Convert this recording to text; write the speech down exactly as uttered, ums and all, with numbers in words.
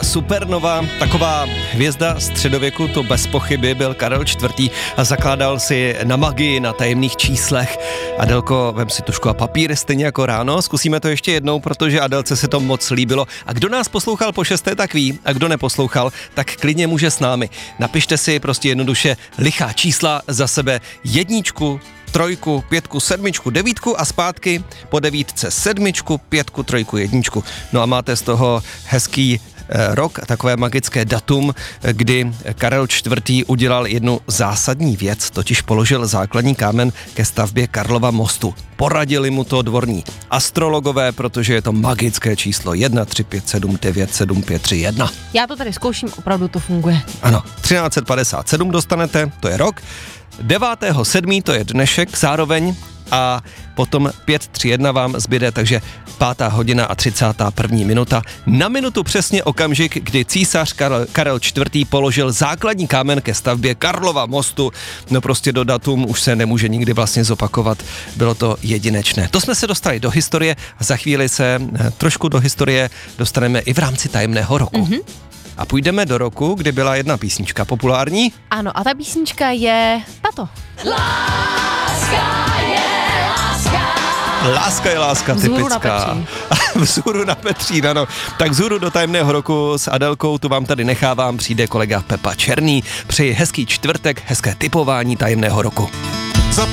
supernova, taková hvězda středověku, to bez pochyby byl Karel čtvrtý a zakládal si na magii, na tajemných číslech. Adelko, vem si tužku a papír, stejně jako ráno, zkusíme to ještě jednou, protože Adelce se to moc líbilo. A kdo nás poslouchal po šesté, tak ví, a kdo neposlouchal, tak klidně může s námi. Napište si prostě jednoduše lichá čísla za sebe, jedničku, trojku, pětku, sedmičku, devítku a zpátky po devítce sedmičku, pětku, trojku, jedničku. No a máte z toho hezký eh, rok, takové magické datum, kdy Karel čtvrtý udělal jednu zásadní věc, totiž položil základní kámen ke stavbě Karlova mostu. Poradili mu to dvorní astrologové, protože je to magické číslo jedna, tři, pět, sedm, devět, sedm, pět, tři, jedna. Já to tady zkouším, opravdu to funguje. Ano, třináct set padesát sedm dostanete, to je rok. devátého sedmého to je dnešek zároveň a potom pět tři jedna vám zbyde, takže pátá hodina a třicátá první minuta. Na minutu přesně okamžik, kdy císař Karel, Karel čtvrtý položil základní kámen ke stavbě Karlova mostu. No prostě do datum už se nemůže nikdy vlastně zopakovat. Bylo to jedinečné. To jsme se dostali do historie a za chvíli se trošku do historie dostaneme i v rámci tajemného roku. Mm-hmm. A půjdeme do roku, kdy byla jedna písnička populární. Ano, a ta písnička je tato. Láska je láska. Láska je láska, Vzhůru typická. Vzhůru na Petřín, ano. Tak vzhůru do tajemného roku s Adelkou, tu vám tady nechávám, přijde kolega Pepa Černý. Přeji hezký čtvrtek, hezké tipování tajemného roku.